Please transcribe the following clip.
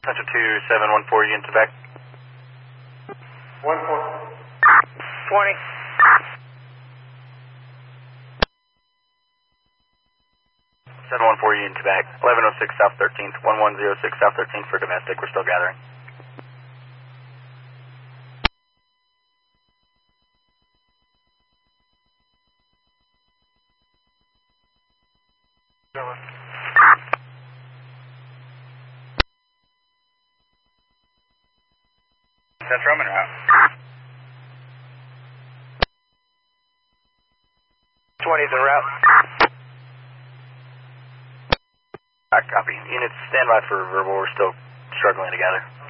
Central 2714, you into back. 1-4. 20. 714, you into back. 1106 South 13th, 1106 South 13th for domestic. We're still gathering. That's Roman route. 20's en route. Copy. Units, stand by for verbal. We're still struggling together.